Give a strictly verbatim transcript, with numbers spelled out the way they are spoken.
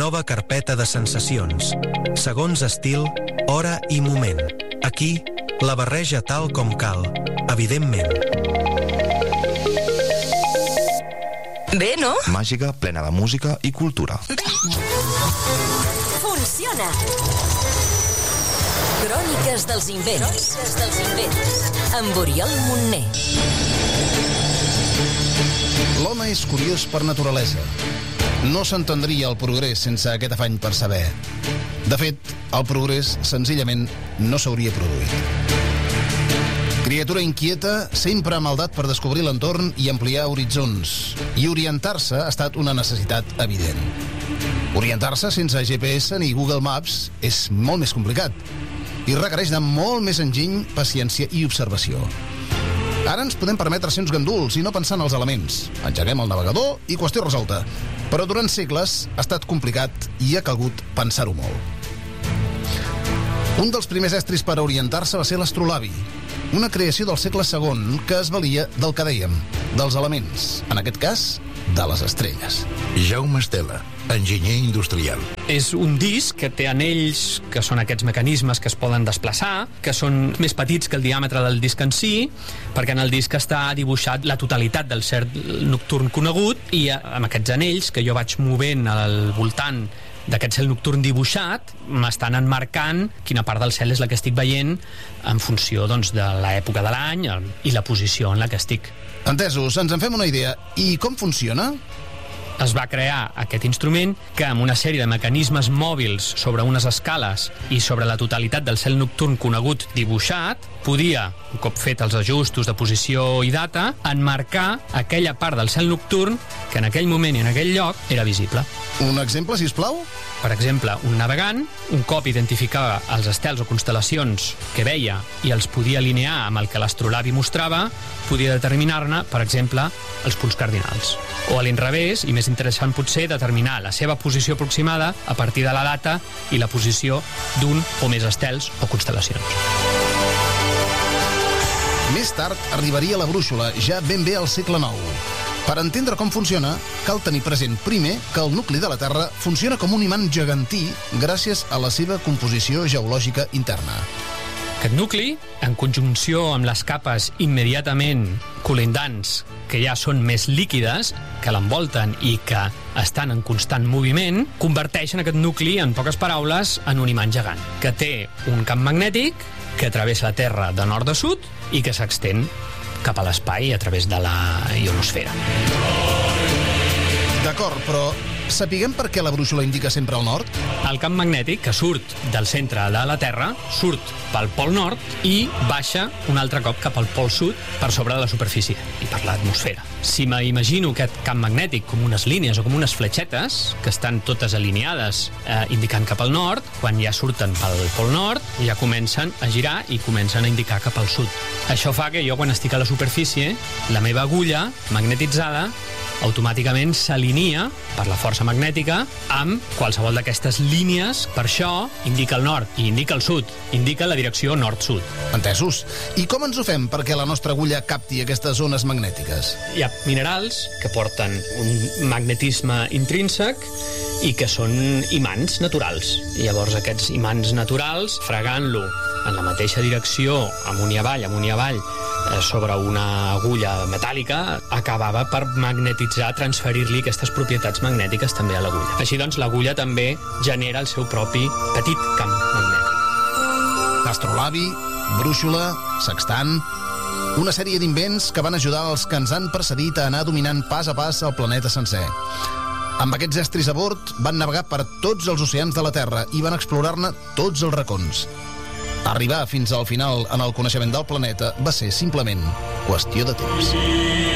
nova carpeta de sensacions. Segons estil, hora i moment. Aquí, la barreja tal com cal, evidentment. Bé, no? Màgica, plena de música i cultura. Funciona! Cròniques dels invents. Cròniques dels invents. Amb Oriol Montner. L'home és curiós per naturalesa. No s'entendria el progrés sense aquest afany per saber. De fet, el progrés senzillament no s'hauria produït. Criatura inquieta, sempre ha maldat per descobrir l'entorn i ampliar horitzons. I orientar-se ha estat una necessitat evident. Orientar-se sense G P S ni Google Maps és molt més complicat i requereix de molt més enginy, paciència i observació. Ara ens podem permetre ser uns ganduls i no pensar en els elements. Engeguem el navegador i qüestió resolta. Però durant segles ha estat complicat i ha calgut pensar-ho molt. Un dels primers estris per orientar-se va ser l'astrolabi, una creació del segle segon que es valia del que dèiem, dels elements, en aquest cas, de les estrelles. Jaume Estela, enginyer industrial. És un disc que té anells, que són aquests mecanismes que es poden desplaçar, que són més petits que el diàmetre del disc en si, perquè en el disc està dibuixat la totalitat del cert nocturn conegut, i amb aquests anells que jo vaig movent al voltant d'aquest cel nocturn dibuixat, m'estan emmarcant quina part del cel és la que estic veient en funció, doncs, de l'època de l'any i la posició en la que estic. Entesos, ens en fem una idea. I com funciona? Es va crear aquest instrument que, amb una sèrie de mecanismes mòbils sobre unes escales i sobre la totalitat del cel nocturn conegut dibuixat, podia, un cop fet els ajustos de posició i data, emmarcar aquella part del cel nocturn que en aquell moment i en aquell lloc era visible. Un exemple, sisplau? Per exemple, un navegant, un cop identificava els estels o constel·lacions que veia i els podia alinear amb el que l'astrolabi mostrava, podia determinar-ne, per exemple, els punts cardinals. O a l'inrevés, i més interessant potser, determinar la seva posició aproximada a partir de la data i la posició d'un o més estels o constel·lacions. Més tard arribaria la brúixola, ja ben bé al segle nou. Per entendre com funciona, cal tenir present primer que el nucli de la Terra funciona com un imant gegantí gràcies a la seva composició geològica interna. Aquest nucli, en conjunció amb les capes immediatament colindants, que ja són més líquides, que l'envolten i que estan en constant moviment, converteixen aquest nucli, en poques paraules, en un imant gegant, que té un camp magnètic que travessa la Terra de nord a sud i que s'extén cap a l'espai a través de la ionosfera. D'acord, però sapiguem per què la brúixola indica sempre al nord? El camp magnètic, que surt del centre de la Terra, surt pel pol nord i baixa un altre cop cap al pol sud per sobre de la superfície i per l'atmosfera. Si m'imagino aquest camp magnètic com unes línies o com unes fletxetes que estan totes alineades eh, indicant cap al nord, quan ja surten pel pol nord ja comencen a girar i comencen a indicar cap al sud. Això fa que jo, quan estic a la superfície, la meva agulla magnetitzada automàticament s'alinea per la força magnètica amb qualsevol d'aquestes línies. Per això indica el nord i indica el sud, indica la direcció nord-sud. Entesos. I com ens ho fem perquè la nostra agulla capti aquestes ones magnètiques? Hi ha minerals que porten un magnetisme intrínsec i que són imants naturals. I llavors aquests imants naturals, fregant-lo en la mateixa direcció, amunt i avall, amunt i avall, sobre una agulla metàl·lica, acabava per magnetitzar, transferir-li aquestes propietats magnètiques també a l'agulla. Així doncs, l'agulla també genera el seu propi petit camp magnètic. Astrolabi, brúixola, sextant, una sèrie d'invents que van ajudar els que ens han precedit a anar dominant pas a pas el planeta sencer. Amb aquests estris a bord van navegar per tots els oceans de la Terra i van explorar-ne tots els racons. Arribar fins al final en el coneixement del planeta va ser simplement qüestió de temps.